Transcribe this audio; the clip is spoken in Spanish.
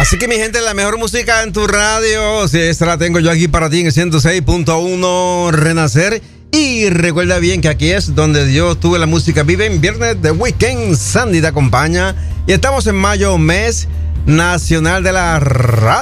Así que mi gente, la mejor música en tu radio, si esta la tengo yo aquí para ti en el 106.1 Renacer. Y recuerda bien que aquí es donde Dios tuve la música vive en viernes de weekend. Sandy te acompaña. Y estamos en mayo, mes nacional de la radio.